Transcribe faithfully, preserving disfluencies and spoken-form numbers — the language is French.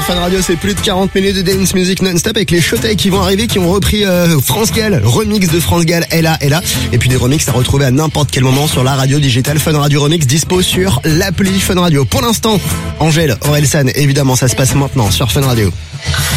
Fun Radio, c'est plus de quarante minutes de dance music non-stop avec les Showtech qui vont arriver, qui ont repris euh, France Gall, remix de France Gall, elle a, elle a. Et puis des remixes à retrouver à n'importe quel moment sur la radio digitale. Fun Radio Remix dispo sur l'appli Fun Radio. Pour l'instant, Angèle, Orelsan, évidemment, ça se passe maintenant sur Fun Radio.